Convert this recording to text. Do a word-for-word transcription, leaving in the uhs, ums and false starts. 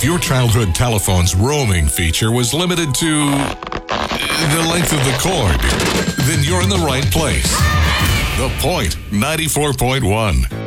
If your childhood telephone's roaming feature was limited to the length of the cord, then you're in the right place. The Point ninety-four point one.